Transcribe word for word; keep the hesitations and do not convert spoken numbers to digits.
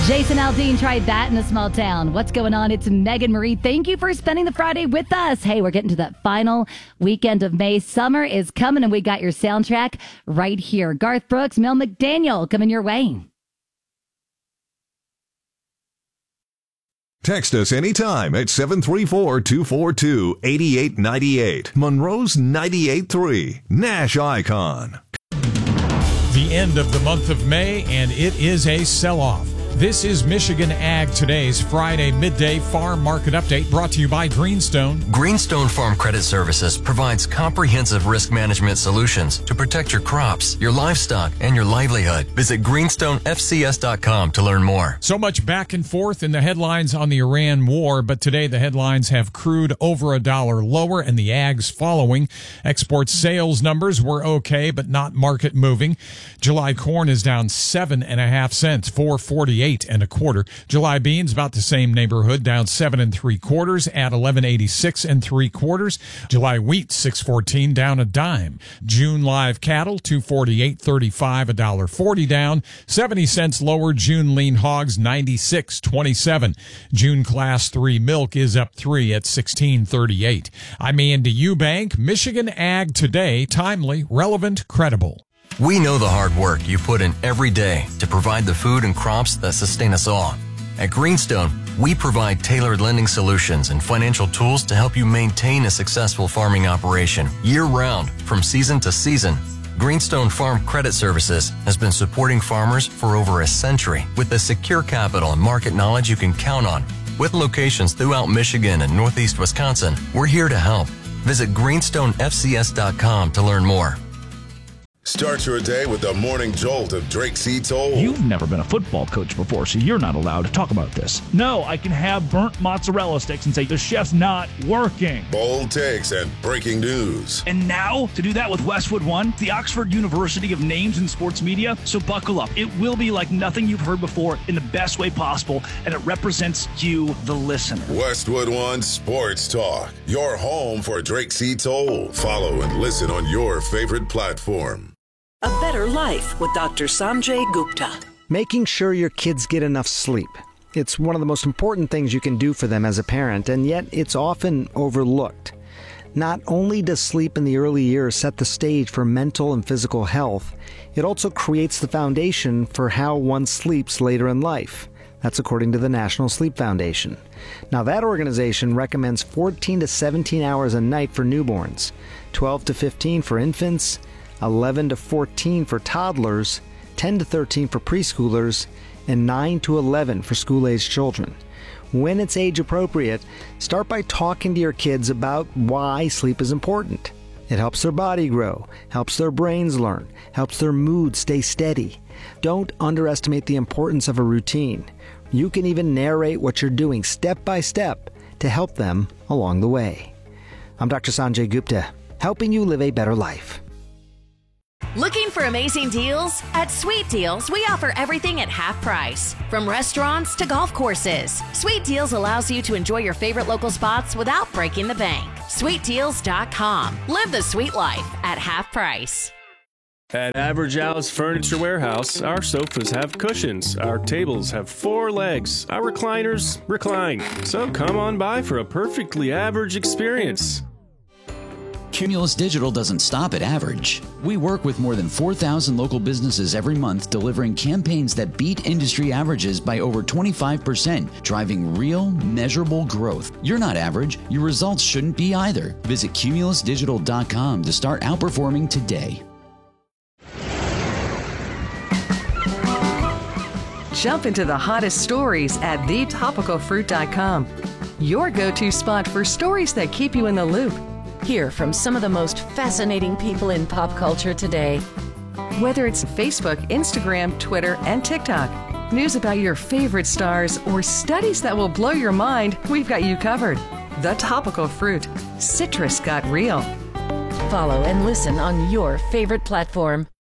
Jason Aldean tried that in a small town. What's going on? It's Megan Marie. Thank you for spending the Friday with us. Hey, we're getting to that final weekend of May. Summer is coming, and we got your soundtrack right here. Garth Brooks, Mel McDaniel coming your way. Text us anytime at seven three four, two four two, eight eight nine eight. Monroe's ninety-eight point three. Nash Icon. The end of the month of May, and it is a sell-off. This is Michigan Ag Today's Friday midday farm market update, brought to you by Greenstone. Greenstone Farm Credit Services provides comprehensive risk management solutions to protect your crops, your livestock, and your livelihood. Visit greenstone f c s dot com to learn more. So much back and forth in the headlines on the Iran war, but today the headlines have crude over a dollar lower and the ags following. Export sales numbers were okay, but not market moving. July corn is down seven and a half cents, four forty-eight and a quarter. July beans about the same neighborhood, down seven and three quarters at eleven eighty-six and three quarters. July wheat six fourteen, down a dime. June live cattle two forty-eight thirty-five, a dollar forty down, seventy cents lower. June lean hogs ninety-six twenty-seven. June class three milk is up three at sixteen thirty-eight. I'm Andy Eubank. Michigan Ag Today, timely, relevant, credible. We know the hard work you put in every day to provide the food and crops that sustain us all. At Greenstone, we provide tailored lending solutions and financial tools to help you maintain a successful farming operation year-round, from season to season. Greenstone Farm Credit Services has been supporting farmers for over a century with the secure capital and market knowledge you can count on. With locations throughout Michigan and Northeast Wisconsin, we're here to help. Visit greenstone f c s dot com to learn more. Start your day with the morning jolt of Drake C. Toll. You've never been a football coach before, so you're not allowed to talk about this. No, I can have burnt mozzarella sticks and say the chef's not working. Bold takes and breaking news. And now, to do that with Westwood One, the Oxford University of Names in Sports Media. So buckle up. It will be like nothing you've heard before in the best way possible, and it represents you, the listener. Westwood One Sports Talk, your home for Drake C. Toll. Follow and listen on your favorite platform. A Better Life with Doctor Sanjay Gupta. Making sure your kids get enough sleep. It's one of the most important things you can do for them as a parent, and yet it's often overlooked. Not only does sleep in the early years set the stage for mental and physical health, it also creates the foundation for how one sleeps later in life. That's according to the National Sleep Foundation. Now, that organization recommends fourteen to seventeen hours a night for newborns, twelve to fifteen for infants, eleven to fourteen for toddlers, ten to thirteen for preschoolers, and nine to eleven for school-aged children. When it's age appropriate, start by talking to your kids about why sleep is important. It helps their body grow, helps their brains learn, helps their mood stay steady. Don't underestimate the importance of a routine. You can even narrate what you're doing step by step to help them along the way. I'm Doctor Sanjay Gupta, helping you live a better life. Looking for amazing deals? At Sweet Deals, we offer everything at half price. From restaurants to golf courses, Sweet Deals allows you to enjoy your favorite local spots without breaking the bank. sweet deals dot com. Live the sweet life at half price. At Average House Furniture Warehouse, our sofas have cushions, our tables have four legs, our recliners recline. So come on by for a perfectly average experience. Cumulus Digital doesn't stop at average. We work with more than four thousand local businesses every month, delivering campaigns that beat industry averages by over twenty-five percent, driving real, measurable growth. You're not average. Your results shouldn't be either. Visit cumulus digital dot com to start outperforming today. Jump into the hottest stories at the topical fruit dot com. Your go-to spot for stories that keep you in the loop. Hear from some of the most fascinating people in pop culture today. Whether it's Facebook, Instagram, Twitter, and TikTok, news about your favorite stars, or studies that will blow your mind, we've got you covered. The Topical Fruit. Citrus got real. Follow and listen on your favorite platform.